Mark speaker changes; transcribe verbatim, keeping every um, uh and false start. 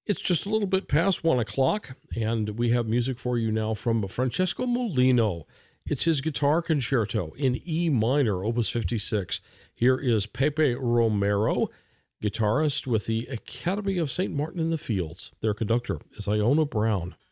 Speaker 1: It's just a little bit past one o'clock, and we have music for you now from Francesco Molino. It's his guitar concerto in E minor, Opus fifty-six. Here is Pepe Romero, guitarist with the Academy of Saint Martin in the Fields. Their conductor is Iona Brown.